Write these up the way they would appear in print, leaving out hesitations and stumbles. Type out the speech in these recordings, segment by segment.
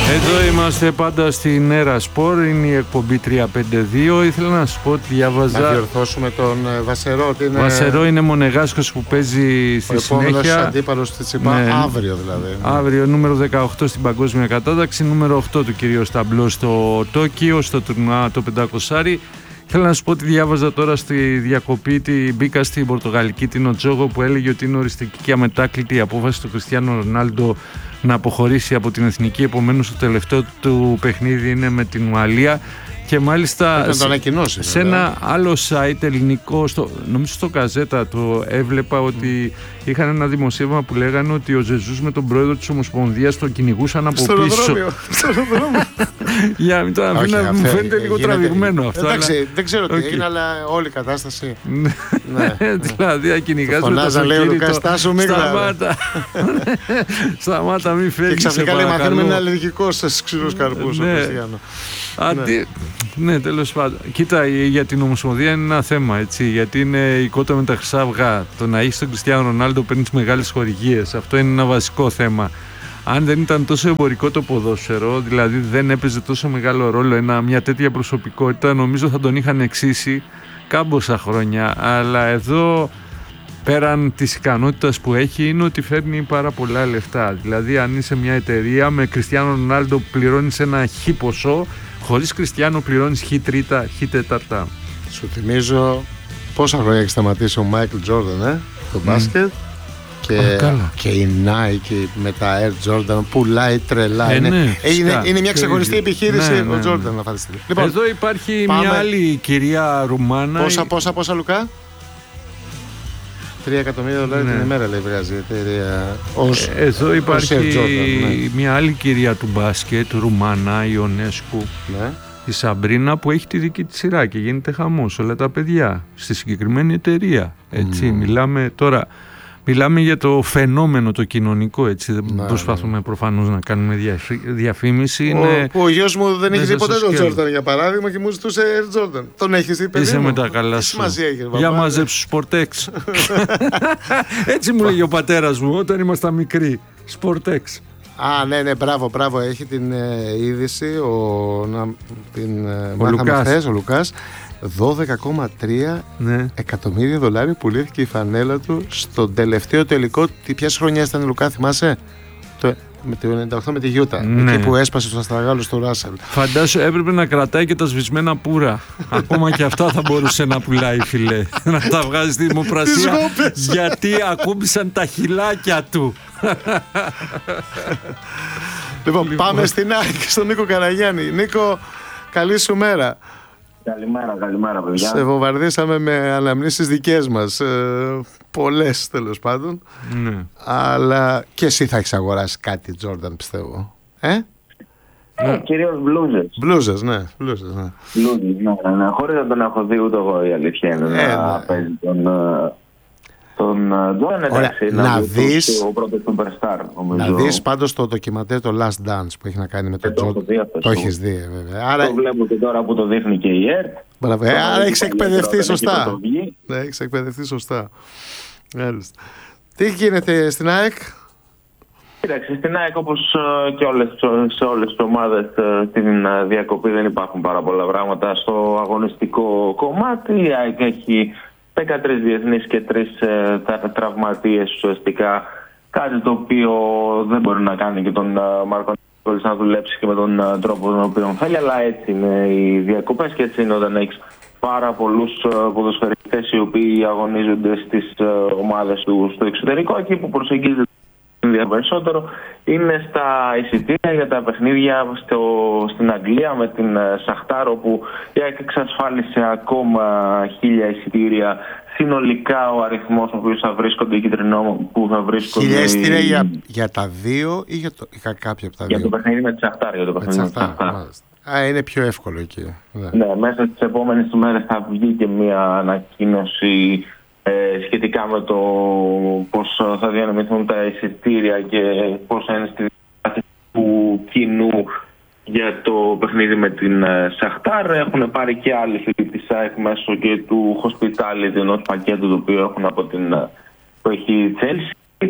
Εδώ είμαστε πάντα στην Έρα Σπορ, είναι η εκπομπή 352. Ήθελα να σου πω ότι διάβαζα. Να διορθώσουμε τον Βασερό. Ότι είναι... Βασερό είναι μονεγάσκος που παίζει στη συνέχεια. Ο επόμενος αντίπαλος της ЦΥΠΑ, ναι. Αύριο δηλαδή. Αύριο, νούμερο 18 στην παγκόσμια κατάταξη, νούμερο 8 του κυρίως ταμπλό στο Τόκιο, στο τουρνουά το 500. Θέλω να σου πω ότι διάβαζα τώρα στη διακοπή, μπήκα στην Πορτογαλική την Οτζόγο που έλεγε ότι είναι οριστική και αμετάκλητη η απόφαση του Κριστιάνο Ρονάλντο να αποχωρήσει από την εθνική. Επομένως το τελευταίο του παιχνίδι είναι με την Ουαλία. Και μάλιστα σε ένα άλλο site ελληνικό, νομίζω στο Καζέτα το έβλεπα, ότι είχαν ένα δημοσίευμα που λέγανε ότι ο Ζεζούς με τον πρόεδρο της Ομοσπονδίας τον κυνηγούσαν από πίσω. Για να μην το αφήνω, μου φαίνεται λίγο τραβηγμένο αυτό. Εντάξει, δεν ξέρω τι είναι, αλλά όλη η κατάσταση. Δηλαδή, να κυνηγάς με το Λουκά, στάσου μίγλα. Σταμάτα, μη φεύγεις. Και ξαφνικά λέει μαθαίνουμε είναι αλλεργικός στους ξηρούς καρπούς ο Κριστιάνο. Ναι, τέλος πάντων. Κοίτα, για την Ομοσπονδία είναι ένα θέμα, έτσι, γιατί είναι η κότα με τα χρυσά αυγά. Το να έχεις τον Κριστιάνο Ρονάλντο παίρνεις μεγάλες χορηγίες. Αυτό είναι ένα βασικό θέμα. Αν δεν ήταν τόσο εμπορικό το ποδόσφαιρο, δηλαδή δεν έπαιζε τόσο μεγάλο ρόλο μια τέτοια προσωπικότητα, νομίζω θα τον είχαν εξήσει κάμποσα χρόνια. Αλλά εδώ, πέραν της ικανότητας που έχει, είναι ότι φέρνει πάρα πολλά λεφτά. Δηλαδή, αν είσαι μια εταιρεία με Κριστιάνο Ρονάλντο πληρώνεις ένα χ ποσό, χωρίς Κριστιάνο πληρώνεις χ τρίτα, χ τέταρτα. Σου θυμίζω πόσα χρόνια έχει σταματήσει ο Μάικλ Τζόρνταν το μπάσκετ. Και η Nike με τα Air Jordan πουλάει τρελά. Είναι μια ξεχωριστή επιχείρηση ο Jordan, να φανταστείτε. Λοιπόν, εδώ υπάρχει μια άλλη κυρία Ρουμάνα. Πόσα Λουκά? 3 εκατομμύρια δολάρια την ημέρα, λέει, βγάζει η εταιρεία. Εδώ υπάρχει μια άλλη κυρία του μπάσκετ, Ρουμάνα, Ιονέσκου. Η Σαμπρίνα, που έχει τη δική της σειρά και γίνεται χαμός όλα τα παιδιά στη συγκεκριμένη εταιρεία. Έτσι, μιλάμε για το φαινόμενο το κοινωνικό, έτσι. Δεν προσπαθούμε προφανώς να κάνουμε διαφήμιση. Ο γιος μου δεν έχει δει ποτέ τον Τζόρνταν, για παράδειγμα, και μου ζητούσε Air Jordan. Τον έχεις δει, παιδί? Είσαι με τα καλά σου. Για μαζέψου Sportex. Έτσι μου λέγει ο πατέρας μου όταν ήμασταν μικροί. Sportex. Ναι, μπράβο. Έχει την είδηση ο Λουκάς. 12,3 εκατομμύρια δολάρια πουλήθηκε η φανέλα του στον τελευταίο τελικό. Ποιες χρονιές ήταν, Λουκά, θυμάσαι? Με το 98 με τη Γιούτα. Εκεί που έσπασε στους αστραγάλους του Ράσελ. Φαντάσου, έπρεπε να κρατάει και τα σβησμένα πουρα. Ακόμα και αυτά θα μπορούσε να πουλάει, φιλέ. Να τα βγάζει στη δημοπρασία. Γιατί ακούμπησαν τα χιλάκια του. Λοιπόν, πάμε στην ΑΕΚ, στον Νίκο Καραγιάννη. Νίκο, καλή σου μέρα. Καλημέρα, παιδιά. Σε βομβαρδίσαμε με αναμνήσεις δικές μας. Πολλές, τέλος πάντων. Αλλά και εσύ θα έχεις αγοράσει κάτι Jordan, πιστεύω. Κυρίως μπλούζες. Μπλούζες, ναι. Χωρίς να τον έχω δει ούτε εγώ, η αλήθεια είναι, να παίζει τον Jordan. Εντάξει, να δεις ο πρώτος superstar, νομίζω. Να δεις πάντως το ντοκιμαντέρ, το Last Dance, που έχει να κάνει με τον Jordan. Το έχεις δει, βέβαια. Άρα... Το βλέπω και τώρα που το δείχνει και η ΕΡΤ. Άρα έχεις εκπαιδευτεί σωστά. Ναι, έχεις εκπαιδευτεί σωστά. Τι γίνεται στην ΑΕΚ? Κοίταξε, στην ΑΕΚ, όπως και σε όλες τις ομάδες στην διακοπή, δεν υπάρχουν πάρα πολλά πράγματα στο αγωνιστικό κομμάτι. Η ΑΕΚ έχει 13 διεθνείς και 3 τραυματίες ουσιαστικά. Κάτι το οποίο δεν μπορεί να κάνει και τον Μάρκο Νικόλης να δουλέψει και με τον τρόπο τον οποίο θέλει. Αλλά έτσι είναι οι διακοπές και έτσι είναι όταν έχεις πάρα πολλούς ποδοσφαιριστές οι οποίοι αγωνίζονται στις ομάδες του στο εξωτερικό. Εκεί που προσεγγίζεται περισσότερο είναι στα εισιτήρια για τα παιχνίδια στην Αγγλία με την Σαχτάρ, όπου η ΑΕΚ εξασφάλισε ακόμα 1.000 εισιτήρια. Συνολικά ο αριθμός που θα βρίσκονται οι κυτρινό που θα βρίσκονται. 1.000 εισιτήρια για τα δύο ή για κάποια από τα δύο? Για το παιχνίδι με τη Σαχτάρ. Είναι πιο εύκολο εκεί. Ναι, μέσα στις επόμενες ημέρες θα βγει και μια ανακοίνωση σχετικά με το πώς θα διανεμηθούν τα εισιτήρια και πώς είναι στη διάθεση του κοινού για το παιχνίδι με την Σαχτάρ. Έχουν πάρει και άλλοι φίλοι της ΑΕΚ μέσω και του Hospitality, ενός πακέτου το οποίο έχουν από την που έχει Chelsea.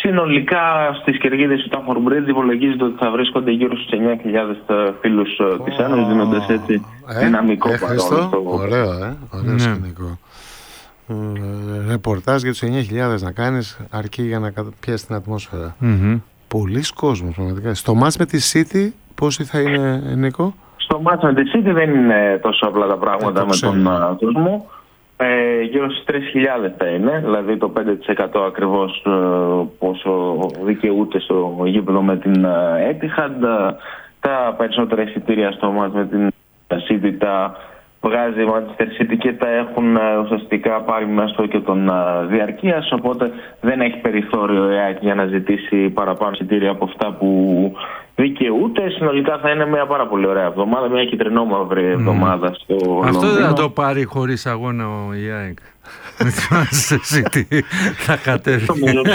Συνολικά στις κερκίδες του Stafford Bridge υπολογίζεται ότι θα βρίσκονται γύρω στους 9.000 φίλους της Ένωσης, δίνοντας έτσι δυναμικό παρόν. Ωραίο, ωραίο σκηνικό. Ρεπορτάζ για τους 9.000 να κάνεις αρκεί για να πιάσει την ατμόσφαιρα. Πολλής κόσμος πραγματικά. Στο μάτς με τη City πόσοι θα είναι, Νίκο? Στο μάτς με τη City δεν είναι τόσο απλά τα πράγματα με τον κόσμο. Γύρω στις 3.000 θα είναι, δηλαδή το 5% ακριβώς πόσο δικαιούται στο γήπεδο με την Etihad. Τα περισσότερα εισιτήρια στο μάτς με την City τα βγάζει η Manchester City και τα έχουν ουσιαστικά πάρει μέσω και των διαρκείας, οπότε δεν έχει περιθώριο η ΑΕΚ για να ζητήσει παραπάνω εισιτήρια από αυτά που δικαιούται. Συνολικά θα είναι μια πάρα πολύ ωραία εβδομάδα, μια κυτρινόμαυρη εβδομάδα στο Αυτό Λονδίνο. δεν θα το πάρει χωρίς αγώνα ο ΑΕΚ. Θα κατέβει.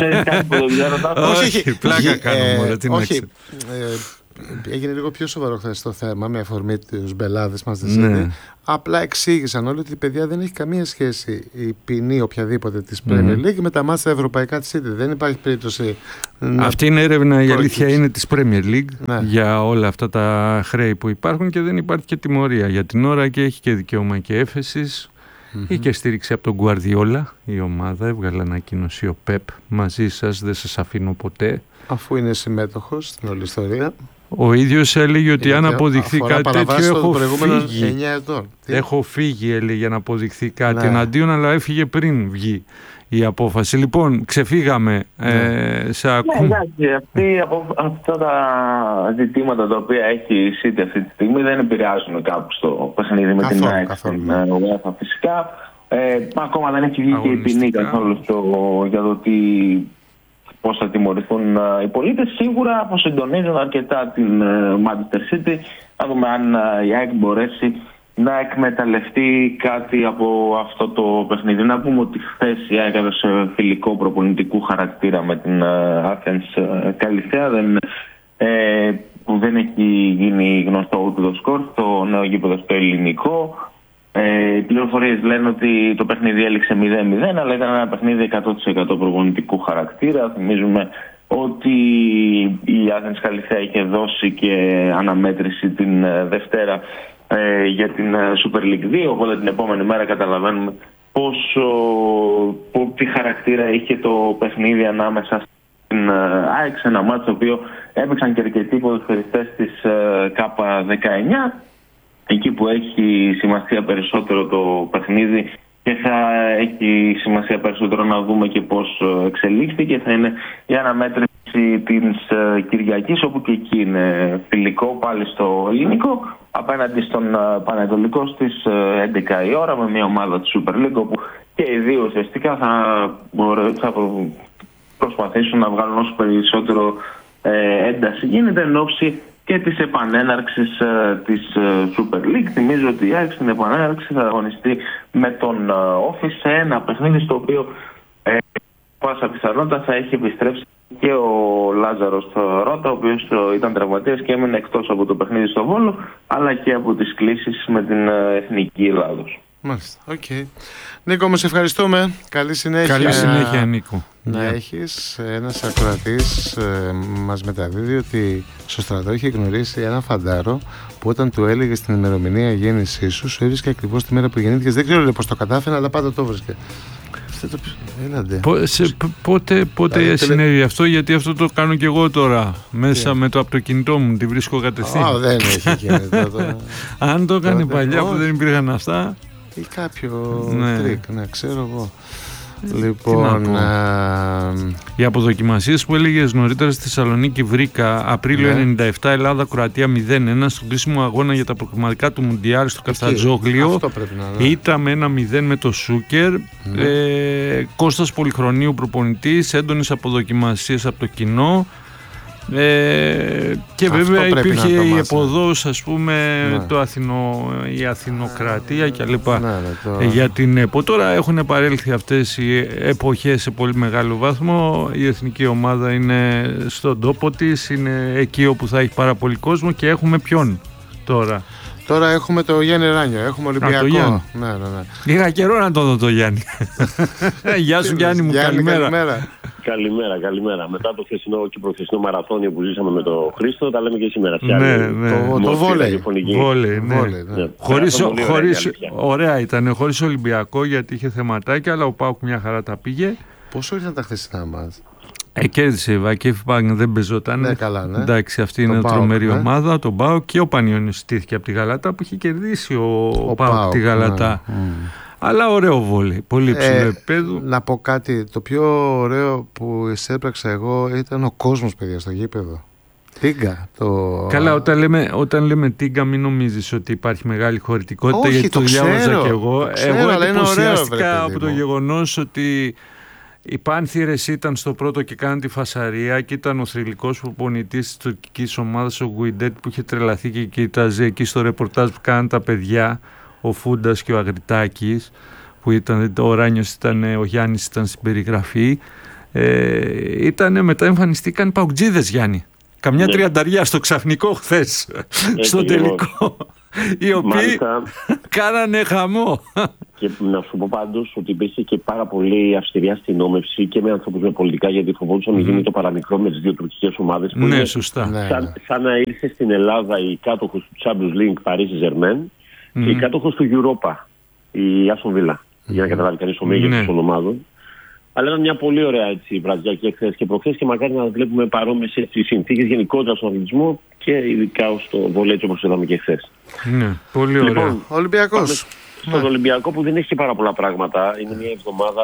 Όχι, πλάκα κάνω. Όχι. Έγινε λίγο πιο σοβαρό χθες το θέμα με αφορμή τους μπελάδες μας. Απλά εξήγησαν όλοι ότι η παιδιά δεν έχει καμία σχέση η ποινή οποιαδήποτε της Premier League με τα μάτια ευρωπαϊκά της City. Δεν υπάρχει περίπτωση. Αυτή είναι έρευνα, η αλήθεια είναι της Premier League για όλα αυτά τα χρέη που υπάρχουν και δεν υπάρχει και τιμωρία για την ώρα και έχει και δικαίωμα και έφεσης. Ή και στήριξη από τον Guardiola η ομάδα, έβγαλε ανακοίνωση ο Pep, μαζί σας, δεν σας αφήνω ποτέ. Αφού είναι συμμέτοχος στην όλη ιστορία. Ο ίδιος έλεγε ότι αν αποδειχθεί κάτι τέτοιο έχω φύγει. 9 ετών. Έχω φύγει, έλεγε, για να αποδειχθεί κάτι εναντίον, αλλά έφυγε πριν βγει η απόφαση. Λοιπόν, ξεφύγαμε σε αυτά τα ζητήματα τα οποία έχει η City αυτή τη στιγμή δεν επηρεάζουν κάπου στο παιχνίδι με την ΑΕΚ στην UEFA φυσικά. Ακόμα δεν έχει βγει και η ποινή καθόλου για το πώς θα τιμωρηθούν οι πολίτες. Σίγουρα αποσυντονίζουν αρκετά την Manchester City. Θα δούμε αν η ΑΕΚ μπορέσει να εκμεταλλευτεί κάτι από αυτό το παιχνίδι. Να πούμε ότι χθες η ΑΕΚ έδωσε φιλικό προπονητικού χαρακτήρα με την Athens Καλυθέα. Που δεν έχει γίνει γνωστό ούτε το σκορ στο νέο γήπεδο στο ελληνικό. Οι πληροφορίες λένε ότι το παιχνίδι έληξε 0-0, αλλά ήταν ένα παιχνίδι 100% προπονητικού χαρακτήρα. Θυμίζουμε ότι η Athens Καλυθέα είχε δώσει και αναμέτρηση την Δευτέρα για την Super League 2, οπότε την επόμενη μέρα καταλαβαίνουμε τι χαρακτήρα είχε το παιχνίδι ανάμεσα στην ΑΕΚ, σε ένα μάτσο το οποίο έπαιξαν και αρκετοί ποδοσφαιριστές της K19, εκεί που έχει σημασία περισσότερο το παιχνίδι και θα έχει σημασία περισσότερο να δούμε και πώς εξελίχθηκε. Θα είναι η αναμέτρηση της Κυριακής, όπου και εκεί είναι φιλικό πάλι στο ελληνικό, απέναντι στον Πανετολικό στις 11 η ώρα, με μια ομάδα της Super League, όπου και οι δύο ουσιαστικά θα προσπαθήσουν να βγάλουν όσο περισσότερο ένταση γίνεται εν ώψη και της επανέναρξης της Super League. Θυμίζω ότι η ΑΕΚ στην επανέναρξη θα αγωνιστεί με τον Όφη σε ένα παιχνίδι στο οποίο πάσα πιθανότητα θα έχει επιστρέψει και ο Λάζαρος Ρώτα, ο οποίος ήταν τραυματίας και έμεινε εκτός από το παιχνίδι στο Βόλο, αλλά και από τις κλήσεις με την Εθνική Ελλάδος. Μάλιστα, οκ. Νίκο, μας ευχαριστούμε. Καλή συνέχεια. Καλή συνέχεια, Νίκο. Να έχεις. Ένας ακροατής μας μεταδίδει ότι στο στρατό είχε γνωρίσει ένα φαντάρο που όταν του έλεγε στην ημερομηνία γέννησής σου, σου έβρισκε ακριβώς τη μέρα που γεννήθηκες. Δεν ξέρω πώς το κατάφερε, αλλά πάντα το έβρισκε. Πότε συνέβη αυτό, γιατί αυτό το κάνω και εγώ τώρα. Μέσα με το από το κινητό μου, τη βρίσκω κατευθείαν. Δεν έχει κινητό τώρα. Αν το έκανε παλιά που δεν υπήρχαν αυτά. Ή κάποιο τρίκ, να ξέρω εγώ. Λοιπόν, οι αποδοκιμασίες που έλεγες νωρίτερα στη Θεσσαλονίκη βρήκα Απρίλιο 97, Ελλάδα-Κροατία 0-1 στον κρίσιμο αγώνα για τα προκριματικά του Μουντιάλ στο Καφτατζόγλιο. Ήταν με 1-0 με το Σούκερ. Κώστας Πολυχρονίου προπονητής, έντονες αποδοκιμασίες από το κοινό. Και αυτό βέβαια υπήρχε η εποδός, ας πούμε, η Αθηνοκρατία κλπ. Για την ΕΠΟ. Τώρα έχουν επαρέλθει αυτές οι εποχές σε πολύ μεγάλο βαθμό. Η εθνική ομάδα είναι στον τόπο της, είναι εκεί όπου θα έχει πάρα πολύ κόσμο και έχουμε ποιον τώρα. Τώρα έχουμε το Γιάννη Ράνιο, έχουμε Ολυμπιακό. Είχα καιρό να το δω το Γιάννη. Γεια σου Γιάννη μου, καλημέρα. Καλημέρα. Μετά το χθεσινό και προχθεσινό μαραθώνιο που ζήσαμε με τον Χρήστο, τα λέμε και σήμερα. Το βόλεϊ. Ωραία ήταν, χωρίς Ολυμπιακό, γιατί είχε θεματάκια, αλλά ο ΠΑΟΚ μια χαρά τα πήγε. Πόσο ήρθαν τα χθεσινά μας? Κέρδισε η Βακέφη Πάγκ, δεν παίζονταν. Ναι, καλά, ναι. Εντάξει, αυτή είναι τρομερή ομάδα. Το ΠΑΟΚ και ο Πανιώνιος στήθηκε από τη Γαλατά, που είχε κερδίσει ο ΠΑΟΚ τη Γαλατά. Αλλά ωραίο βόλεϊ, πολύ ψηλό επίπεδο. Να πω κάτι, το πιο ωραίο που εισέπραξα εγώ ήταν ο κόσμος, παιδιά, στο γήπεδο. Τίγκα. Καλά, όταν λέμε τίγκα, μην νομίζεις ότι υπάρχει μεγάλη χωρητικότητα. Όχι, γιατί το διάβαζα κι εγώ. Εγώ εντυπωσιάστηκα από το γεγονός ότι οι Πάνθυρες ήταν στο πρώτο και κάναν τη φασαρία, και ήταν ο θρυλικός προπονητής της τουρκικής ομάδας, ο Γκουιντέτ, που είχε τρελαθεί και κοίταζε εκεί στο ρεπορτάζ που κάναν τα παιδιά, ο Φούντας και ο Αγριτάκης, που ήταν, ο Ράνιος ήταν, ο Γιάννης ήταν στην περιγραφή. Μετά εμφανιστήκαν οι Παουτζίδες, Γιάννη. Καμιά τριανταριά στο ξαφνικό χθες, στο τελικό, οι οποίοι κάνανε χαμό. Και να σου πω πάντως ότι υπήρχε και πάρα πολύ αυστηρή αστυνόμευση και με ανθρώπους με πολιτικά, γιατί φοβόντουσαν να γίνει το παραμικρό με τις δύο τουρκικές ομάδες. Ναι, σωστά. Σαν να ήρθε στην Ελλάδα η κάτοχος του Champions League Paris Saint-Germain και η κάτοχος του Europa, η Aston Villa, για να καταλάβει κανείς το μέγεθος των ομάδων. Αλλά ήταν μια πολύ ωραία βραδιά και χθες και προχθές, και μακάρι να βλέπουμε παρόμοιες συνθήκες γενικότερα στον αθλητισμό και ειδικά στο βολέι, όπως είδαμε και χθες. Ναι, πολύ ωραία. Λοιπόν, Ολυμπιακός. Στον Ολυμπιακό, που δεν έχει πάρα πολλά πράγματα, είναι μια εβδομάδα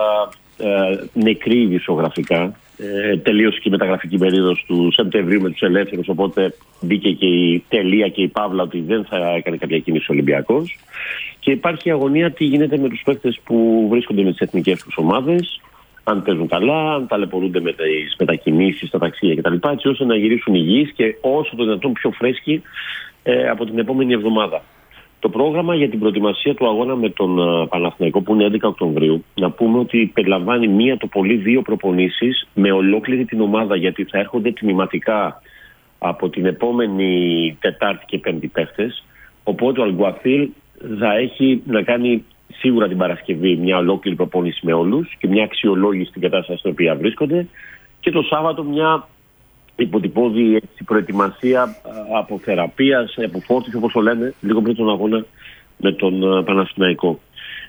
νεκρή ειδησιογραφικά. Τελείωσε και η μεταγραφική περίοδος του Σεπτεμβρίου με τους ελεύθερους, οπότε μπήκε και η τελεία και η παύλα ότι δεν θα έκανε κάποια κίνηση ο Ολυμπιακός. Και υπάρχει αγωνία τι γίνεται με τους παίκτες που βρίσκονται με τις εθνικές τους ομάδες, αν παίζουν καλά, αν ταλαιπωρούνται με τις μετακινήσεις, τα ταξίδια κτλ. Έτσι ώστε να γυρίσουν υγιείς και όσο το δυνατόν πιο φρέσκοι από την επόμενη εβδομάδα. Το πρόγραμμα για την προετοιμασία του αγώνα με τον Παναθηναϊκό, που είναι 11 Οκτωβρίου, να πούμε ότι περιλαμβάνει μία το πολύ 2 προπονήσεις με ολόκληρη την ομάδα, γιατί θα έρχονται τμηματικά από την επόμενη Τετάρτη και Πέμπτη παίχτες. Οπότε ο Αλγκουαθίλ θα έχει να κάνει σίγουρα την Παρασκευή μια ολόκληρη προπόνηση με όλους και μια αξιολόγηση στην κατάσταση στην οποία βρίσκονται, και το Σάββατο μια υποτυπώδη προετοιμασία από θεραπείας, από φόρτιση, όπως το λένε, λίγο πριν τον αγώνα με τον Παναθηναϊκό.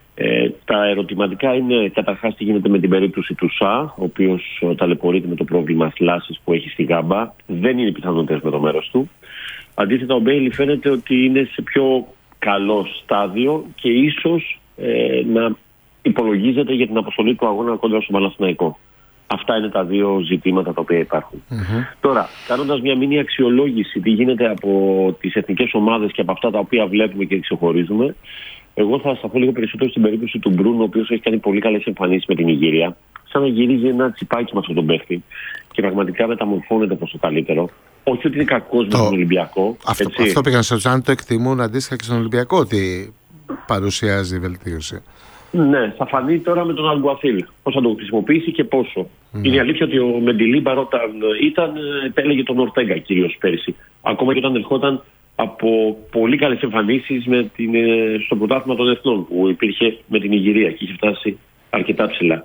Τα ερωτηματικά είναι καταρχάς τι γίνεται με την περίπτωση του ΣΑ, ο οποίος ταλαιπωρείται με το πρόβλημα θλάσσης που έχει στη Γάμπα. Δεν είναι πιθανότητες με το μέρος του. Αντίθετα, ο Μπέιλι φαίνεται ότι είναι σε πιο καλό στάδιο και ίσως να υπολογίζεται για την αποστολή του αγώνα κόντρα στον Παναθηναϊκό. Αυτά είναι τα δύο ζητήματα τα οποία υπάρχουν. Τώρα, κάνοντας μια μήνυ αξιολόγηση τι γίνεται από τις εθνικές ομάδες και από αυτά τα οποία βλέπουμε και ξεχωρίζουμε, εγώ θα σταθώ λίγο περισσότερο στην περίπτωση του Μπρούνο, ο οποίος έχει κάνει πολύ καλές εμφανίσεις με την Ιγυρία. Σαν να γυρίζει ένα τσιπάκι με αυτόν τον παίχτη και πραγματικά μεταμορφώνεται προς το καλύτερο. Όχι ότι είναι κακός με τον Ολυμπιακό. Αυτό πήγαν σε αν το εκτιμούν αντίστοιχα και στον Ολυμπιακό, ότι παρουσιάζει βελτίωση. Ναι, θα φανεί τώρα με τον Αλγκουαθίλ. Πώς θα το χρησιμοποιήσει και πόσο. Είναι αλήθεια ότι ο Μεντιλίμπαρ όταν ήταν, επέλεγε τον Ορτέγκα κυρίως πέρυσι. Ακόμα και όταν ερχόταν από πολύ καλές εμφανίσεις στο πρωτάθλημα των Εθνών που υπήρχε με την Ιγυρία και είχε φτάσει αρκετά ψηλά.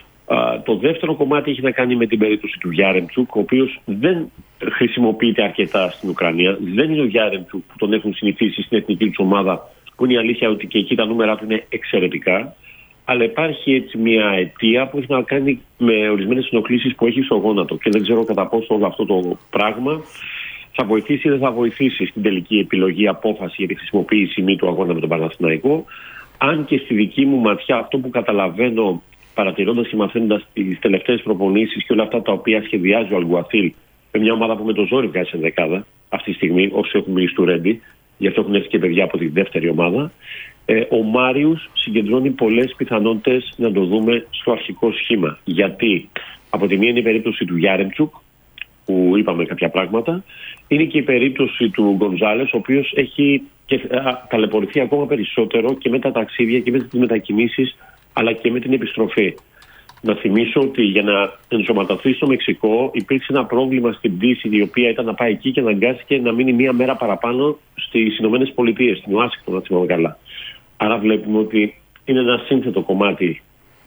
Το δεύτερο κομμάτι έχει να κάνει με την περίπτωση του Γιάρεμτσουκ, ο οποίος δεν χρησιμοποιείται αρκετά στην Ουκρανία. Δεν είναι ο Γιάρεμτσουκ που τον έχουν συνηθίσει στην εθνική του ομάδα, που είναι η αλήθεια ότι και εκεί τα νούμερα του είναι εξαιρετικά. Αλλά υπάρχει έτσι μια αιτία που έχει να κάνει με ορισμένες ενοχλήσεις που έχει στο γόνατο. Και δεν ξέρω κατά πόσο όλο αυτό το πράγμα θα βοηθήσει ή δεν θα βοηθήσει στην τελική επιλογή, απόφαση για τη χρησιμοποίηση μη του αγώνα με τον Παναθηναϊκό. Αν και στη δική μου ματιά, αυτό που καταλαβαίνω παρατηρώντας και μαθαίνοντας τις τελευταίες προπονήσεις και όλα αυτά τα οποία σχεδιάζει ο Αλγκουαθίλ με μια ομάδα που με το ζόρι βγάζει σε δεκάδα αυτή τη στιγμή, όσοι έχουν μιλήσει του Ρέντι, γι' αυτό έχουν έρθει και παιδιά από τη δεύτερη ομάδα. Ο Μάριους συγκεντρώνει πολλές πιθανότητες να το δούμε στο αρχικό σχήμα. Γιατί από τη μία είναι η περίπτωση του Γιάρεμτσουκ, που είπαμε κάποια πράγματα, είναι και η περίπτωση του Γκονζάλες, ο οποίος έχει ταλαιπωρηθεί ακόμα περισσότερο και με τα ταξίδια και με τις μετακινήσεις, αλλά και με την επιστροφή. Να θυμίσω ότι για να ενσωματωθεί στο Μεξικό υπήρξε ένα πρόβλημα στην πτήση, η οποία ήταν να πάει εκεί και αναγκάστηκε να μείνει μία μέρα παραπάνω στις Ηνωμένες Πολιτείες, στην Ουάσιγκτον, να θυμάμαι καλά. Άρα βλέπουμε ότι είναι ένα σύνθετο κομμάτι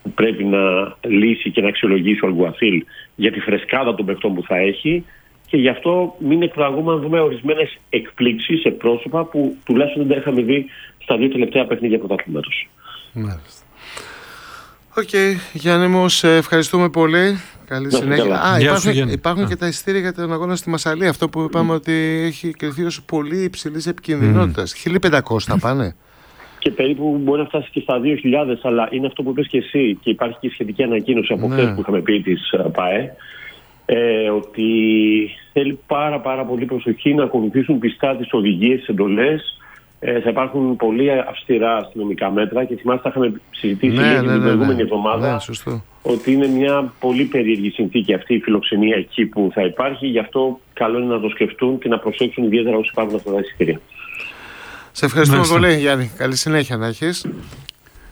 που πρέπει να λύσει και να αξιολογήσει ο Αλγκουαθίλ για τη φρεσκάδα των παιχτών που θα έχει. Και γι' αυτό μην εκπλαγούμε να δούμε ορισμένες εκπλήξεις σε πρόσωπα που τουλάχιστον δεν τα είχαμε δει στα 2 τελευταία παιχνίδια πρωταθλήματος. Μάλιστα. Οκ, Γιάννη μου, σε ευχαριστούμε πολύ. Καλή συνέχεια. Υπάρχουν και τα εισιτήρια για τον αγώνα στη Μασσαλία. Αυτό που είπαμε ότι έχει κριθεί ως πολύ υψηλής επικινδυνότητας. 1.500 θα πάνε. Και περίπου μπορεί να φτάσει και στα 2.000, αλλά είναι αυτό που είπες και εσύ, και υπάρχει και η σχετική ανακοίνωση από χθες που είχαμε πει της ΠΑΕ, ότι θέλει πάρα πολύ προσοχή να ακολουθήσουν πιστά τις οδηγίες, τις εντολές. Θα υπάρχουν πολύ αυστηρά αστυνομικά μέτρα και θυμάστε, θα είχαμε συζητήσει την προηγούμενη εβδομάδα ότι είναι μια πολύ περίεργη συνθήκη αυτή η φιλοξενία εκεί που θα υπάρχει. Γι' αυτό καλό είναι να το σκεφτούν και να προσέξουν ιδιαίτερα όσοι υπάρχουν αυτά τα εισιτήρια. Σε ευχαριστούμε πολύ, Γιάννη. Καλή συνέχεια να έχεις.